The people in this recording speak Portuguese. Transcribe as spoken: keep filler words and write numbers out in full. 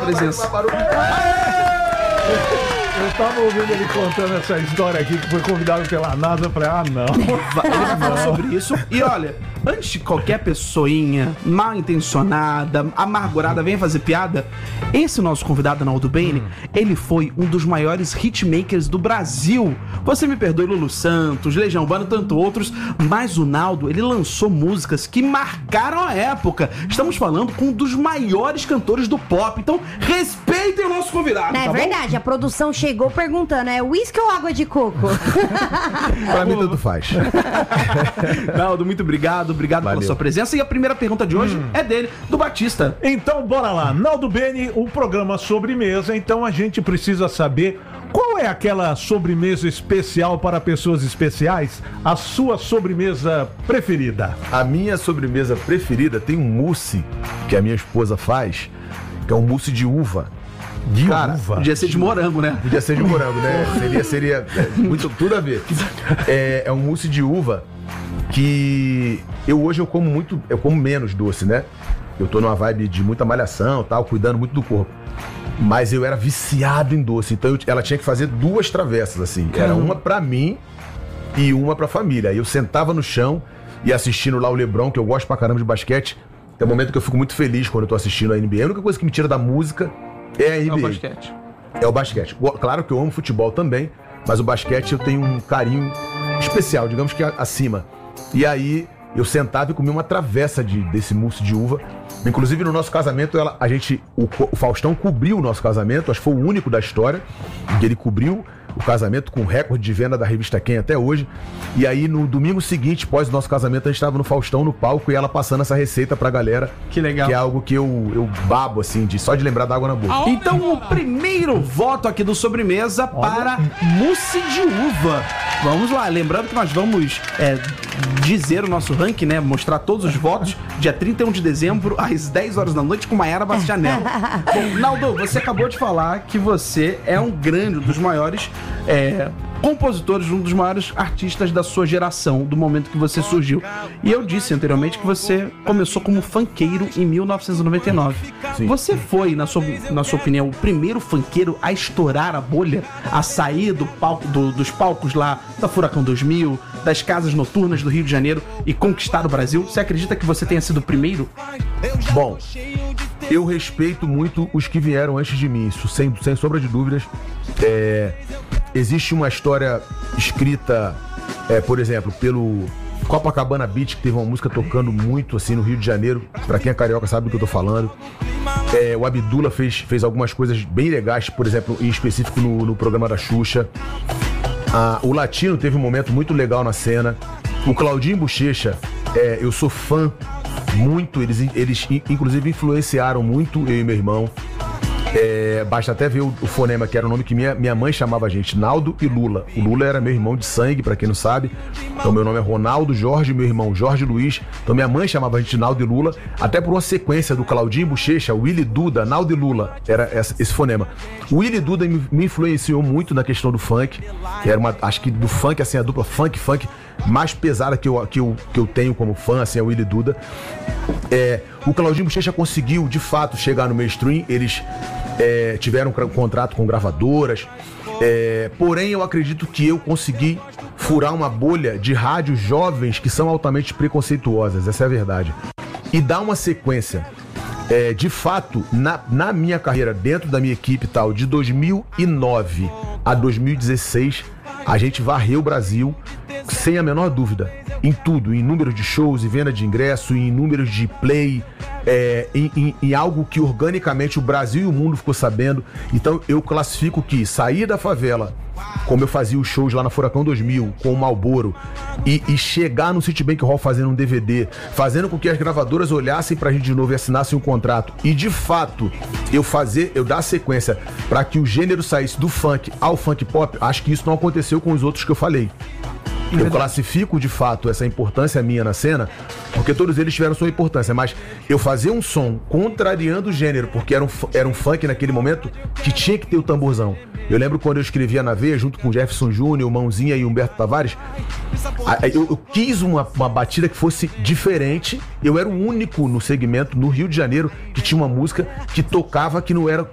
presença. Eu tava ouvindo ele contando essa história aqui, que foi convidado pela NASA, eu falei, ah, não. Ele falou sobre isso. E olha, antes de qualquer pessoinha mal intencionada, amargurada, venha fazer piada, esse nosso convidado, Naldo Bene, hum. ele foi um dos maiores hitmakers do Brasil. Você me perdoe, Lulu Santos, Legião Urbana, tanto outros, mas o Naldo, ele lançou músicas que marcaram a época. Estamos falando com um dos maiores cantores do pop. Então, respeitem o nosso convidado, Não, tá é bom? verdade, a produção chegou perguntando, é uísque ou água de coco? Pra mim, tudo faz. Naldo, muito obrigado. Obrigado Valeu. pela sua presença. E a primeira pergunta de hoje hum. é dele, do Batista. Então, bora lá. Naldo Bene, o programa Sobremesa. Então, a gente precisa saber qual é aquela sobremesa especial para pessoas especiais? A sua sobremesa preferida? A minha sobremesa preferida tem um mousse que a minha esposa faz, que é um mousse de uva. De Cara, uva? Podia ser de morango, né? Podia ser de morango, né? Seria, seria é, muito, tudo a ver. É, é um mousse de uva que eu hoje eu como muito, eu como menos doce, né? Eu tô numa vibe de muita malhação, tal, cuidando muito do corpo. Mas eu era viciado em doce, então eu, ela tinha que fazer duas travessas, assim. Era uma pra mim e uma pra família. Aí eu sentava no chão e assistindo lá o LeBron, que eu gosto pra caramba de basquete. É um momento que eu fico muito feliz quando eu tô assistindo a N B A. A única coisa que me tira da música é a N B A. É o basquete. É o basquete. Claro que eu amo futebol também, mas o basquete eu tenho um carinho especial, digamos que acima. E aí eu sentava e comia uma travessa de, desse mousse de uva. Inclusive no nosso casamento, ela, a gente, o, o Faustão cobriu o nosso casamento, acho que foi o único da história, que ele cobriu o casamento com recorde de venda da revista Quem até hoje. E aí no domingo seguinte, após o nosso casamento, a gente estava no Faustão no palco e ela passando essa receita pra galera. Que legal. Que é algo que eu, eu babo, assim, de, só de lembrar da água na boca. Então o primeiro voto aqui do Sobremesa para mousse de uva. Vamos lá, lembrando que nós vamos é, dizer o nosso ranking, né? Mostrar todos os votos, dia trinta e um de dezembro, às dez horas da noite, com Maiara Bastianello. Bom, Naldo, você acabou de falar que você é um grande, um dos maiores é, compositores, um dos maiores artistas da sua geração, do momento que você surgiu. E eu disse anteriormente que você começou como funkeiro em mil novecentos e noventa e nove. Sim. Você foi, na sua, na sua opinião, o primeiro funkeiro a estourar a bolha, a sair do palco, do, dos palcos lá da Furacão dois mil, das casas noturnas do Rio de Janeiro e conquistar o Brasil? Você acredita que você tenha sido o primeiro? Bom, eu respeito muito os que vieram antes de mim, isso sem, sem sombra de dúvidas. É, existe uma história escrita, é, por exemplo, pelo Copacabana Beach, que teve uma música tocando muito assim no Rio de Janeiro. Pra quem é carioca sabe do que eu tô falando. É, o Abdullah fez, fez algumas coisas bem legais, por exemplo, em específico no, no programa da Xuxa. Ah, o Latino teve um momento muito legal na cena. O Claudinho Bochecha, é, eu sou fã muito, eles, eles inclusive influenciaram muito eu e meu irmão. É, basta até ver o, o fonema, que era o nome que minha, minha mãe chamava a gente, Naldo e Lula. O Lula era meu irmão de sangue, pra quem não sabe. Então meu nome é Ronaldo Jorge, meu irmão Jorge Luiz. Então minha mãe chamava a gente de Naldo e Lula, até por uma sequência do Claudinho Bochecha, Willy Duda, Naldo e Lula. Era essa, esse fonema. O Willy Duda me, me influenciou muito na questão do funk. Que era uma, acho que do funk, assim, a dupla funk, funk mais pesada que eu, que eu, que eu tenho como fã, assim, é o Willy Duda. É, o Claudinho Bochecha conseguiu, de fato, chegar no mainstream. Eles é, tiveram um contrato com gravadoras. É, porém, eu acredito que eu consegui furar uma bolha de rádios jovens que são altamente preconceituosas. Essa é a verdade. E dar uma sequência. É, de fato, na, na minha carreira, dentro da minha equipe e tal, de dois mil e nove a dois mil e dezesseis, a gente varreu o Brasil sem a menor dúvida, em tudo, em números de shows, em venda de ingresso, em números de play, é, em, em, em algo que organicamente o Brasil e o mundo ficou sabendo. Então eu classifico que sair da favela, como eu fazia os shows lá na Furacão dois mil, com o Marlboro, e, e chegar no Citibank Hall fazendo um D V D, fazendo com que as gravadoras olhassem pra gente de novo e assinassem um contrato, e de fato eu fazer, eu dar sequência pra que o gênero saísse do funk ao funk pop, acho que isso não aconteceu com os outros que eu falei. Eu classifico de fato essa importância minha na cena, porque todos eles tiveram sua importância, mas eu fazer um som contrariando o gênero, porque era um, era um funk naquele momento que tinha que ter o tamborzão. Eu lembro quando eu escrevia na veia, junto com Jefferson Júnior, Mãozinha e Humberto Tavares, eu, eu quis uma, uma batida que fosse diferente. Eu era o único no segmento, no Rio de Janeiro, que tinha uma música que tocava que não era